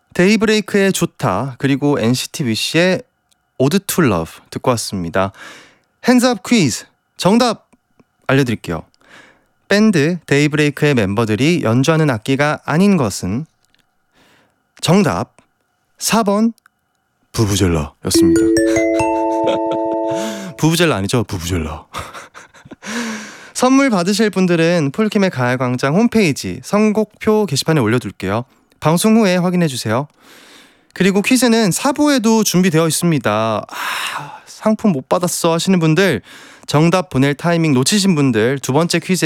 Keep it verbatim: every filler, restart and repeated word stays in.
데이브레이크의 좋다, 그리고 엔시티 위시의 Ode to Love 듣고 왔습니다. 핸즈업 퀴즈 정답 알려드릴게요. 밴드 데이브레이크의 멤버들이 연주하는 악기가 아닌 것은 정답 사 번 부부젤라 였습니다. 부부젤라 아니죠? 부부젤라. 선물 받으실 분들은 폴킴의 가을광장 홈페이지 선곡표 게시판에 올려둘게요. 방송 후에 확인해주세요. 그리고 퀴즈는 사 부에도 준비되어 있습니다. 아, 상품 못 받았어 하시는 분들, 정답 보낼 타이밍 놓치신 분들 두 번째 퀴즈